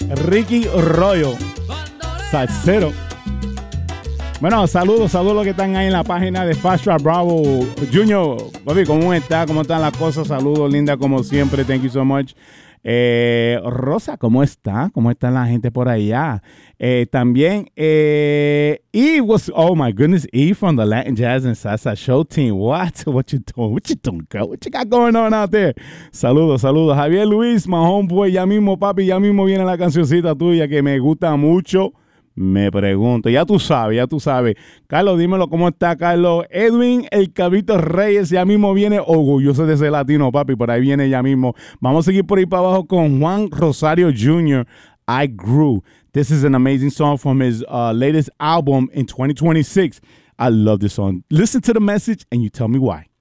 Ricky Royo, salsero. Bueno, saludos a los que están ahí en la página de Fast Track Bravo. Junior, papi, ¿cómo está? ¿Cómo están las cosas? Saludos, linda, como siempre. Thank you so much. Rosa, ¿cómo está? ¿Cómo está la gente por allá? También, Eve was, oh my goodness, Eve from the Latin Jazz and Salsa Show Team. What you doing? What you doing, girl? What you got going on out there? Saludos. Javier Luis, my homeboy, ya mismo, papi, ya mismo viene la cancioncita tuya que me gusta mucho. Me pregunto, ya tú sabes. Carlos, dímelo cómo está, Carlos. Edwin, el Cabito Reyes, ya mismo viene orgulloso de ser latino, papi. Por ahí viene ya mismo. Vamos a seguir por ahí para abajo con Juan Rosario Jr., I Grew. This is an amazing song from his latest album in 2026. I love this song. Listen to the message and you tell me why.